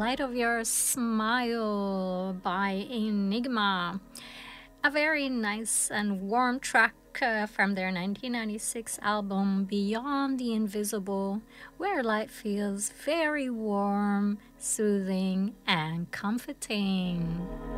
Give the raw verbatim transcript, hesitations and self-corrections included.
Light of Your Smile by Enigma. A very nice and warm track uh, from their nineteen ninety-six album Beyond the Invisible, where light feels very warm, soothing, and comforting.